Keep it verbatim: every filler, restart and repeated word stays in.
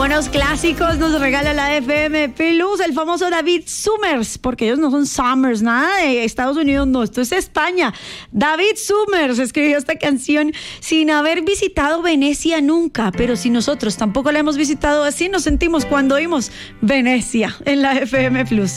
buenos clásicos nos regala la F M Plus, el famoso David Summers, porque ellos no son Summers, nada de Estados Unidos, no, esto es España. David Summers escribió esta canción sin haber visitado Venecia nunca, pero si nosotros tampoco la hemos visitado, así nos sentimos cuando oímos Venecia en la F M Plus.